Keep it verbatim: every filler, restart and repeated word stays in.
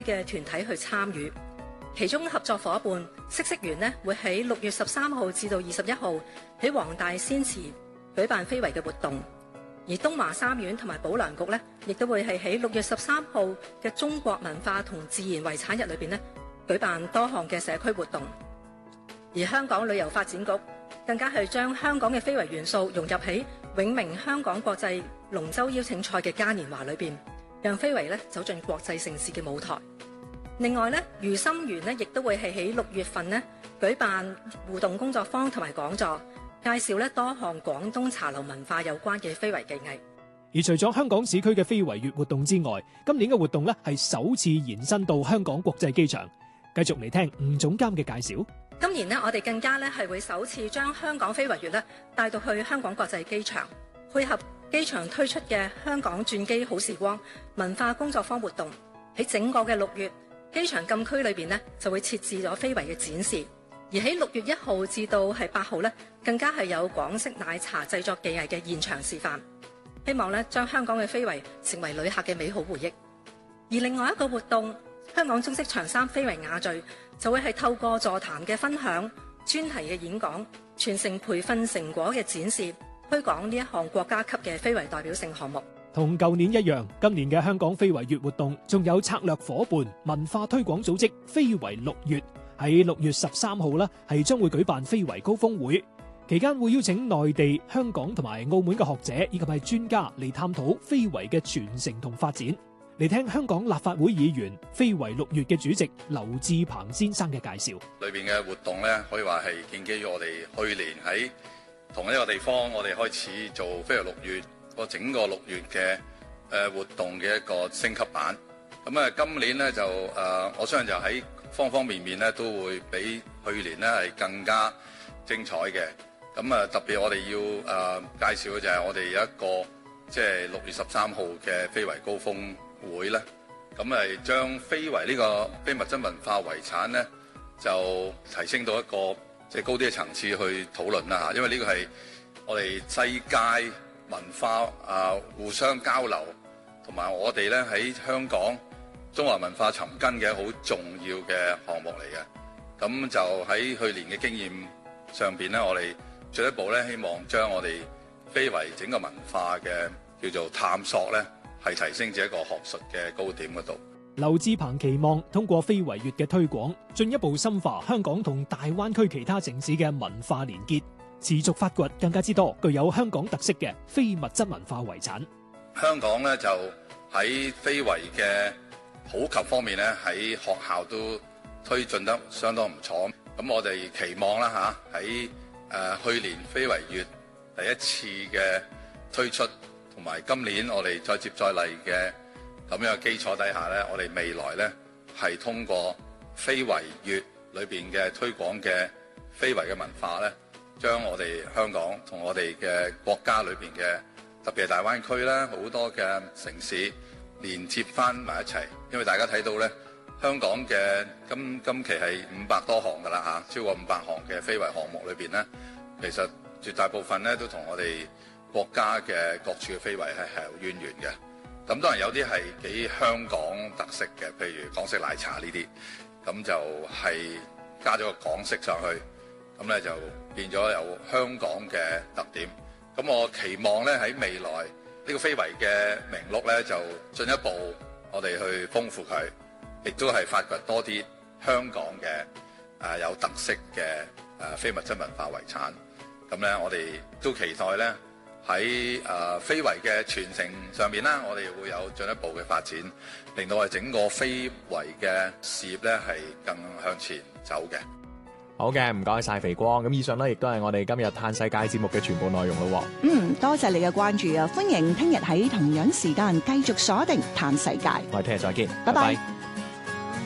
嘅團體去參與。其中合作伙伴嗇色園呢會喺六月十三號至到二十一號喺黃大仙祠舉辦非遺嘅活動，而東華三院同埋保良局呢亦都會係喺六月十三號嘅中國文化同自然遺產日裏邊呢舉辦多項嘅社區活動。而香港旅遊發展局更加係將香港嘅非遺元素融入喺永明香港國際龍舟邀請賽嘅嘉年華裏邊，讓非遺呢走進國際盛事嘅舞台。另外咧，愉心園咧亦都會係喺六月份咧舉辦互動工作坊同埋講座，介紹咧多項廣東茶樓文化有關嘅非遺技藝。 而除咗香港市區嘅非遺月活動之外，今年嘅活動咧係首次延伸到香港國際機場。繼續嚟聽吳總監嘅介紹。 今年咧，我哋更加咧係會首次將香港非遺月咧帶到去香港國際機場，配合機場推出嘅香港轉機好時光文化工作坊活動，喺整個嘅六月。機場禁區裏邊呢就會設置咗非遺嘅展示，而喺六月一號至到係八號呢，更加係有港式奶茶製作技藝嘅現場示範，希望呢將香港嘅非遺成為旅客嘅美好回憶。而另外一個活動，香港中式長衫非遺雅聚就會係透過座談嘅分享、專題嘅演講、傳承培訓成果嘅展示，推廣呢一項國家級嘅非遺代表性項目。 同舊年一樣，今年嘅香港非遺月活動仲有策略夥伴文化推廣組織非遺六月，喺六月十三號啦，係將會舉辦非遺高峰會，期間會邀請內地、香港同埋澳門嘅學者以及係專家嚟探討非遺嘅傳承同發展。嚟聽香港立法會議員非遺六月嘅主席劉志鵬先生嘅介紹。 裏邊嘅活動咧，可以話係建基於我哋去年喺同一個地方，我哋開始做非遺六月。個整個六月嘅誒活動嘅一個升級版，咁啊今年咧就誒、呃，我相信就喺方方面面咧都會比去年咧係更加精彩嘅。咁啊特別我哋要誒、呃、介紹嘅就係我哋有一個即係六月十三號嘅非遺高峰會咧，咁係將非遺呢個非物質文化遺產咧就提升到一個即係、就是、高啲嘅層次去討論啦嚇，因為呢個係我哋世界文化啊，互相交流，同埋我哋咧喺香港中華文化尋根嘅好重要嘅項目嚟嘅。咁就喺去年嘅經驗上邊咧，我哋進一步咧希望將我哋非遺整個文化嘅叫做探索咧，係提升至一個學術嘅高點嗰度。 劉志鵬期望通過非遺月嘅推廣，進一步深化香港同大灣區其他城市嘅文化連結。持續發掘更加之多具有香港特色嘅非物質文化遺產。 香港咧就喺非遺嘅普及方面咧，喺學校都推進得相當唔錯。咁我哋期望啦嚇喺誒去年非遺月第一次嘅推出，同埋今年我哋再接再厲嘅咁樣嘅基礎底下咧，我哋未來咧係通過非遺月裏邊嘅推廣嘅非遺嘅文化咧，將我哋香港同我哋嘅國家裏邊嘅特別係大灣區啦，好多嘅城市連接翻埋一齊。因為大家睇到咧，香港嘅今今期係五百多項噶啦嚇，超過五百項嘅非遺項目裏邊咧，其實絕大部分咧都同我哋國家嘅各處嘅非遺係係有淵源嘅。咁當然有啲係幾香港特色嘅，譬如港式奶茶呢啲，咁就係加咗個港式上去。咁咧就變咗有香港嘅特點。咁我期望咧喺未來呢個非遺嘅名錄咧，就進一步我哋去豐富佢，亦都係發掘多啲香港嘅誒有特色嘅誒非物質文化遺產。咁咧我哋都期待咧喺誒非遺嘅傳承上面啦，我哋會有進一步嘅發展，令到我哋整個非遺嘅事業咧係更向前走嘅。 好嘅，唔該晒肥光。咁以上咧，亦都係我哋今日嘆世界節目嘅全部內容咯。 嗯，多謝你嘅關注啊！歡迎聽日喺同樣時間繼續鎖定嘆世界。 我哋聽日再見， 拜拜。